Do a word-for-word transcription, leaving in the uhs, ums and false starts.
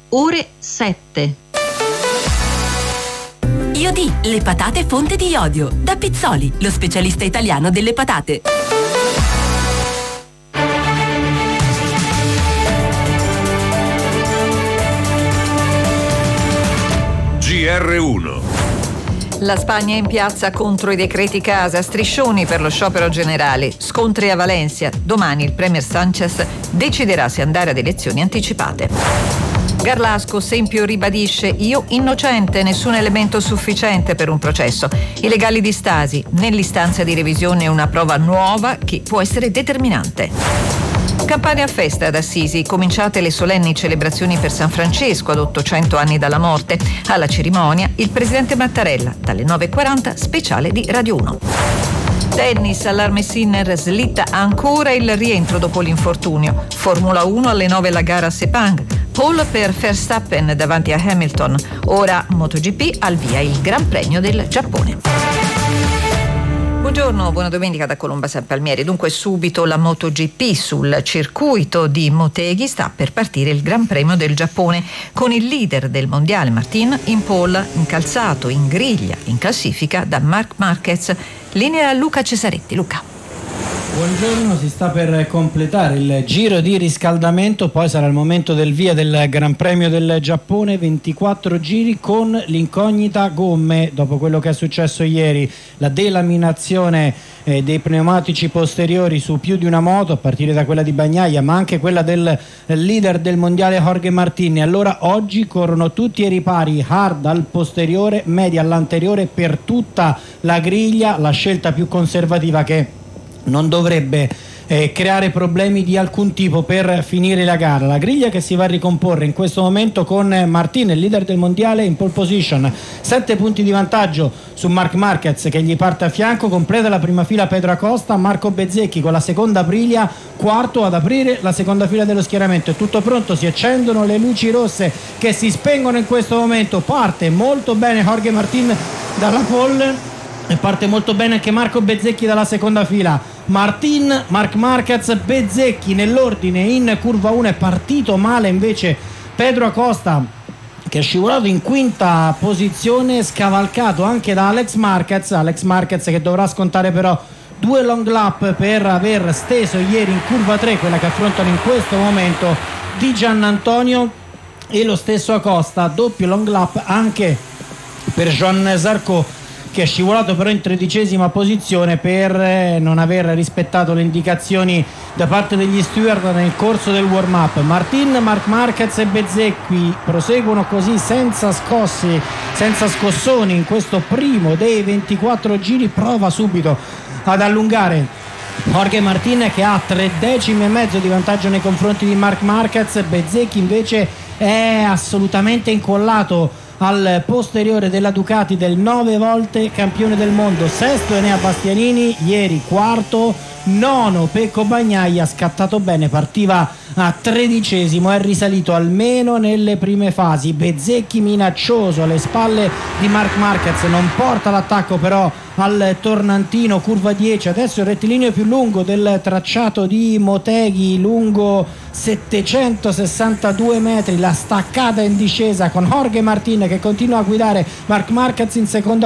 ore sette. Iodì, le patate fonte di iodio. Da Pizzoli, lo specialista italiano delle patate. G R uno. La Spagna in piazza contro i decreti casa, striscioni per lo sciopero generale, scontri a Valencia. Domani il premier Sánchez deciderà se andare ad elezioni anticipate. Garlasco, Sempio ribadisce: io innocente, nessun elemento sufficiente per un processo. I legali di Stasi, nell'istanza di revisione una prova nuova che può essere determinante. Campania a festa ad Assisi, cominciate le solenni celebrazioni per San Francesco ad ottocento anni dalla morte. Alla cerimonia il presidente Mattarella, dalle nove e quaranta, speciale di Radio uno. Tennis, allarme Sinner, slitta ancora il rientro dopo l'infortunio. Formula uno alle nove la gara a Sepang. Pole per Verstappen davanti a Hamilton. Ora MotoGP, al via il Gran Premio del Giappone. Buongiorno, buona domenica da Colomba San Palmieri. Dunque subito la MotoGP sul circuito di Motegi. Sta per partire il Gran Premio del Giappone con il leader del mondiale Martin in pole, incalzato in griglia in classifica da Marc Marquez. Linea Luca Cesaretti. Luca. Buongiorno, si sta per completare il giro di riscaldamento, poi sarà il momento del via del Gran Premio del Giappone, ventiquattro giri con l'incognita gomme, dopo quello che è successo ieri, la delaminazione eh, dei pneumatici posteriori su più di una moto, a partire da quella di Bagnaia, ma anche quella del leader del mondiale Jorge Martin. Allora oggi corrono tutti ai ripari, hard al posteriore, media all'anteriore per tutta la griglia, la scelta più conservativa che non dovrebbe eh, creare problemi di alcun tipo per finire la gara. La griglia che si va a ricomporre in questo momento con Martin, il leader del mondiale, in pole position, sette punti di vantaggio su Marc Marquez che gli parte a fianco, completa la prima fila Pedro Acosta, Marco Bezzecchi con la seconda briglia, quarto ad aprire la seconda fila dello schieramento. È tutto pronto, si accendono le luci rosse che si spengono in questo momento. Parte molto bene Jorge Martin dalla pole e parte molto bene anche Marco Bezzecchi dalla seconda fila. Martin, Marc Marquez, Bezzecchi nell'ordine. In curva uno è partito male invece Pedro Acosta, che è scivolato in quinta posizione, scavalcato anche da Alex Marquez. Alex Marquez che dovrà scontare però due long lap per aver steso ieri in curva tre, quella che affrontano in questo momento, di Giannantonio, e lo stesso Acosta, doppio long lap anche per Joan Zarco, che è scivolato però in tredicesima posizione per non aver rispettato le indicazioni da parte degli steward nel corso del warm up. Martin, Marc Marquez e Bezzecchi proseguono così senza scossi, senza scossoni in questo primo dei ventiquattro giri. Prova subito ad allungare Jorge Martin, che ha tre decimi e mezzo di vantaggio nei confronti di Marc Marquez. Bezzecchi invece è assolutamente incollato al posteriore della Ducati del nove volte campione del mondo. Sesto Enea Bastianini, ieri quarto. Nono Pecco Bagnaia, scattato bene, partiva a tredicesimo, è risalito almeno nelle prime fasi. Bezzecchi minaccioso alle spalle di Marc Marquez, non porta l'attacco però al tornantino, curva dieci. Adesso il rettilineo più lungo del tracciato di Motegi, lungo settecentosessantadue metri, la staccata in discesa con Jorge Martin che continua a guidare Marc Marquez in seconda